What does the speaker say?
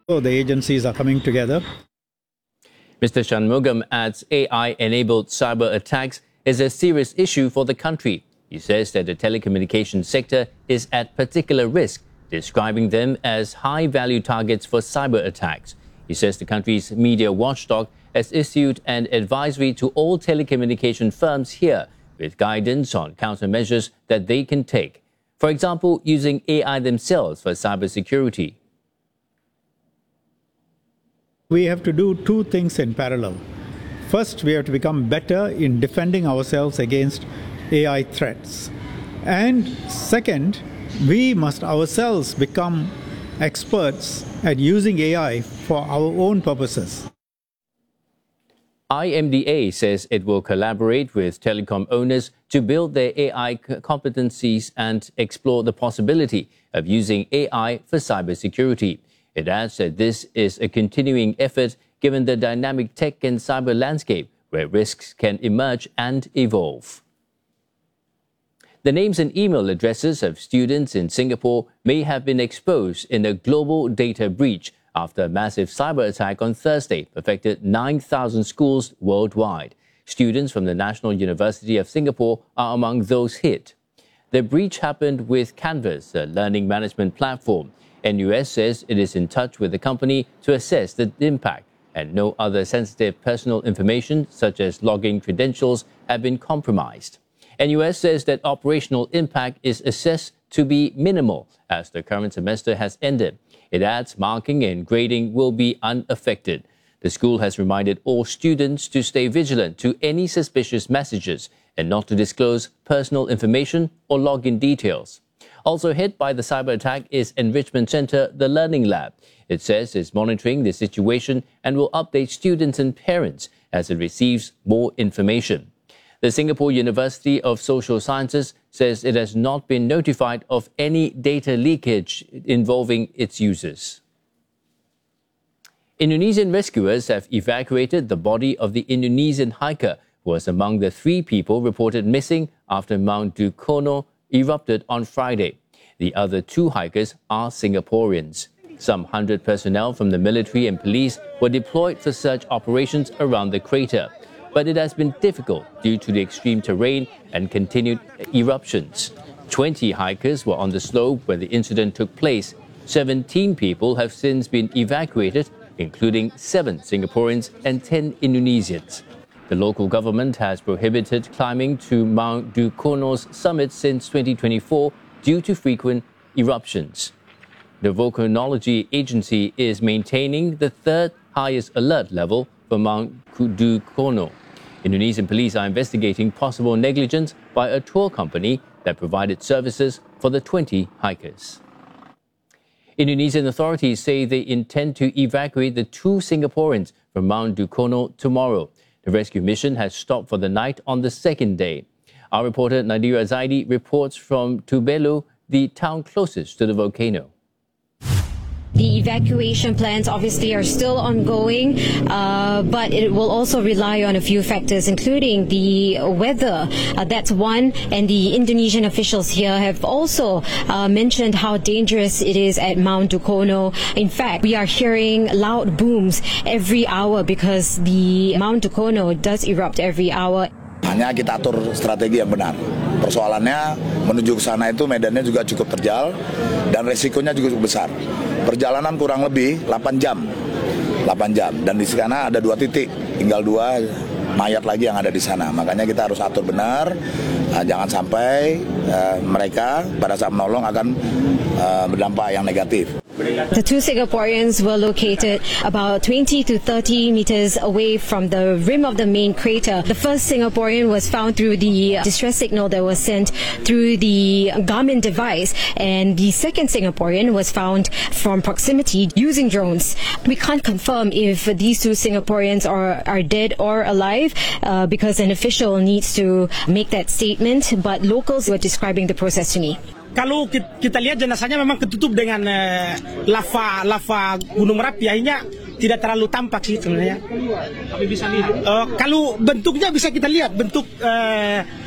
So the agencies are coming together. Mr. Shanmugam adds AI-enabled cyber attacks is a serious issue for the country. He says that the telecommunications sector is at particular risk, describing them as high-value targets for cyber attacks. He says the country's media watchdog has issued an advisory to all telecommunication firms here with guidance on countermeasures that they can take. For example, using AI themselves for cybersecurity. We have to do two things in parallel. First, we have to become better in defending ourselves against AI threats. And second, we must ourselves become experts at using AI for our own purposes. IMDA says it will collaborate with telecom owners to build their AI competencies and explore the possibility of using AI for cybersecurity. It adds that this is a continuing effort given the dynamic tech and cyber landscape where risks can emerge and evolve. The names and email addresses of students in Singapore may have been exposed in a global data breach after a massive cyber attack on Thursday affected 9,000 schools worldwide. Students from the National University of Singapore are among those hit. The breach happened with Canvas, a learning management platform. NUS says it is in touch with the company to assess the impact, and no other sensitive personal information, such as login credentials, have been compromised. NUS says that operational impact is assessed to be minimal as the current semester has ended. It adds marking and grading will be unaffected. The school has reminded all students to stay vigilant to any suspicious messages and not to disclose personal information or login details. Also hit by the cyber attack is Enrichment Center, the Learning Lab. It says it's monitoring the situation and will update students and parents as it receives more information. The Singapore University of Social Sciences says it has not been notified of any data leakage involving its users. Indonesian rescuers have evacuated the body of the Indonesian hiker who was among the 3 people reported missing after Mount Dukono erupted on Friday. The other 2 hikers are Singaporeans. Some 100 personnel from the military and police were deployed for search operations around the crater. But it has been difficult due to the extreme terrain and continued eruptions. 20 hikers were on the slope where the incident took place. 17 people have since been evacuated, including 7 Singaporeans and 10 Indonesians. The local government has prohibited climbing to Mount Dukono's summit since 2024 due to frequent eruptions. The Volcanology Agency is maintaining the 3rd highest alert level for Mount Dukono. Indonesian police are investigating possible negligence by a tour company that provided services for the 20 hikers. Indonesian authorities say they intend to evacuate the 2 Singaporeans from Mount Dukono tomorrow. The rescue mission has stopped for the night on the 2nd day. Our reporter Nadira Zaidi reports from Tubelu, the town closest to the volcano. The evacuation plans obviously are still ongoing, but it will also rely on a few factors, including the weather. That's one, and the Indonesian officials here have also mentioned how dangerous it is at Mount Dukono. In fact, we are hearing loud booms every hour because the Mount Dukono does erupt every hour. Hanya kita atur strategi yang benar. Persoalannya menuju ke sana itu medannya juga cukup terjal dan resikonya juga cukup besar. Perjalanan kurang lebih 8 jam. Dan di sana ada 2 titik, tinggal 2 mayat lagi yang ada di sana. Makanya kita harus atur benar, jangan sampai mereka pada saat menolong akan berdampak yang negatif. The 2 Singaporeans were located about 20 to 30 meters away from the rim of the main crater. The first Singaporean was found through the distress signal that was sent through the Garmin device, and the second Singaporean was found from proximity using drones. We can't confirm if these 2 Singaporeans are dead or alive because an official needs to make that statement, but locals were describing the process to me. Kalau kita lihat jenazahnya memang ketutup dengan lava Gunung Merapi, akhirnya tidak terlalu tampak sih sebenarnya. Tapi bisa lihat. Kalau bentuknya bisa kita lihat bentuk